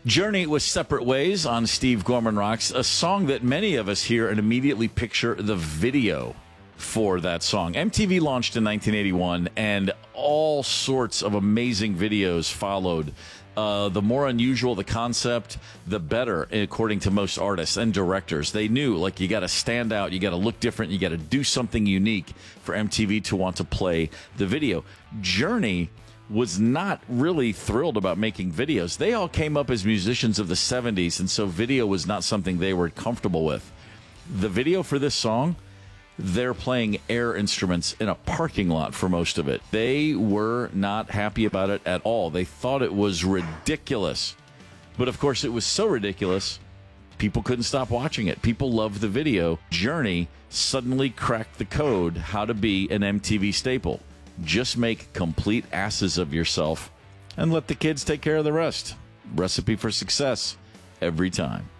Journey was Separate Ways on Steve Gorman Rocks, a song that many of us hear and immediately picture the video for that song. MTV launched in 1981, and all sorts of amazing videos followed. The more unusual the concept, the better, according to most artists and directors. They knew, like, you got to stand out, you got to look different, you got to do something unique for MTV to want to play the video. Journey was not really thrilled about making videos. They all came up as musicians of the 70s, and so video was not something they were comfortable with. The video for this song, they're playing air instruments in a parking lot for most of it. They were not happy about it at all. They thought it was ridiculous. But of course, it was so ridiculous, people couldn't stop watching it. People loved the video. Journey suddenly cracked the code how to be an MTV staple. Just make complete asses of yourself and let the kids take care of the rest. Recipe for success every time.